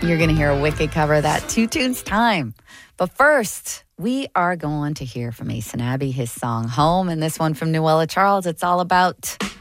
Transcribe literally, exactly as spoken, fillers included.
You're going to hear a wicked cover of that Two Tunes Time. But first, we are going to hear from Mason Abbey, his song Home, and this one from Noella Charles. It's all about